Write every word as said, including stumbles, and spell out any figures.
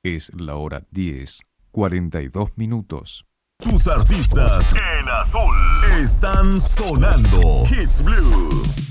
Es la hora diez, cuarenta y dos minutos. Tus artistas en azul están sonando Hits Blue.